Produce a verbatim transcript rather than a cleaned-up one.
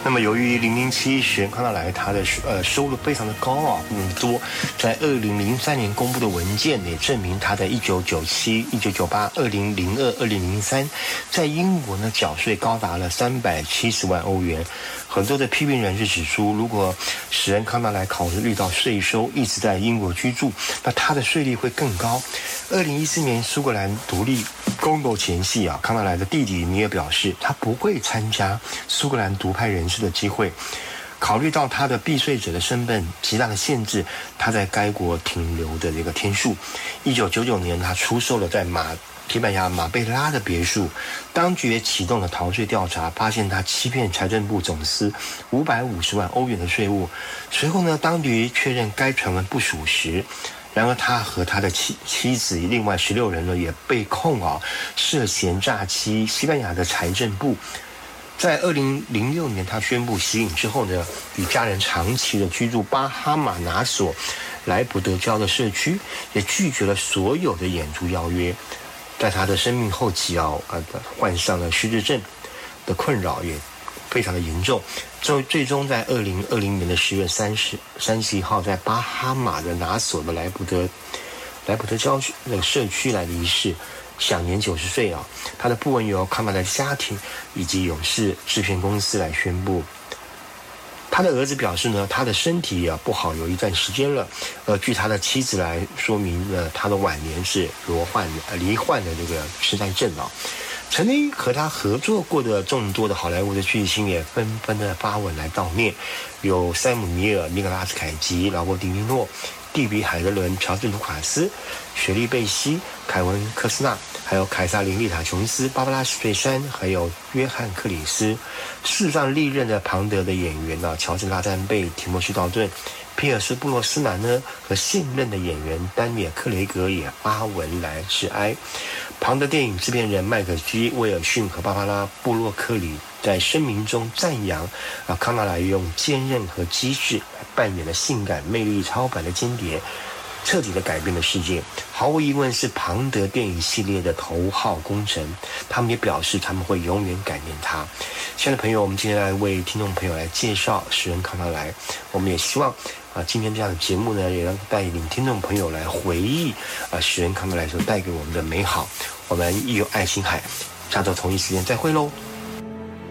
那么由于零零七史人康纳莱他的呃收入非常的高啊，嗯多，在二零零三年公布的文件也证明他在一九九七、一九九八、二零零二、二零零三在英国呢缴税高达了三百七十万欧元。很多的批评人士指出，如果史人康纳莱考虑到税收一直在英国居住，那他的税率会更高。二零一四年苏格兰独立公投前夕啊，康纳莱的弟弟尼尔表示，他不会参加苏格兰独派人士的机会。考虑到他的避税者的身份极大的限制他在该国停留的这个天数，一九九九年他出售了在马西班牙马贝拉的别墅，当局也启动了逃税调查，发现他欺骗财政部总司五百五十万欧元的税务。随后呢，当局确认该传闻不属实。然而，他和他的妻妻子另外十六人呢，也被控啊涉嫌诈欺西班牙的财政部。在二零零六年，他宣布息影之后呢，与家人长期的居住巴哈马拿索莱普德礁的社区，也拒绝了所有的演出邀约。在他的生命后期啊，呃，患上了失智症的困扰，也非常的严重。最最终在二零二零年的十月三十三十一号，在巴哈马的拿索的莱普德莱普德礁那个社区来离世，享年九十岁啊。他的讣文由康纳莱家庭以及勇士制片公司来宣布。他的儿子表示呢，他的身体啊不好有一段时间了，呃，据他的妻子来说明呢，他的晚年是罹患呃罹患的这个痴呆症啊。曾经和他合作过的众多的好莱坞的巨星也纷纷的发文来悼念，有塞姆尼尔、尼可拉斯凯奇、劳勃迪尼诺、蒂比海德伦、乔治卢卡斯、雪莉贝西、凯文科斯纳，还有凯撒琳丽塔琼斯、芭芭拉史翠珊，还有约翰克里斯。世上历任的庞德的演员呢、啊，乔治拉赞贝、提莫西道顿、皮尔斯布洛斯南呢，和现任的演员丹尼尔克雷格也发文来致哀。庞德电影制片人麦克基、威尔逊和芭芭拉布洛克里在声明中赞扬啊康纳莱用坚韧和机智来扮演了性感魅力超凡的间谍，彻底的改变了世界，毫无疑问是庞德电影系列的头号功臣。他们也表示他们会永远感念他。亲爱的朋友，我们今天来为听众朋友来介绍史人康纳莱，我们也希望啊，今天这样的节目呢，也能带领听众朋友来回忆啊史人康纳莱所带给我们的美好。我们亦有爱琴海，下周同一时间再会喽。